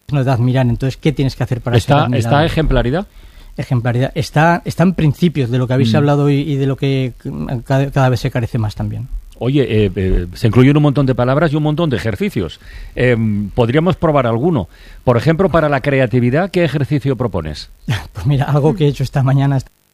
no de admirar. Entonces, ¿qué tienes que hacer para ser admirado? ¿Está ejemplaridad? Ejemplaridad. Está en principios de lo que habéis hablado y de lo que cada vez se carece más también. Oye, se incluyen un montón de palabras y un montón de ejercicios. ¿Podríamos probar alguno? Por ejemplo, para la creatividad, ¿qué ejercicio propones? Pues mira, algo que he hecho esta mañana...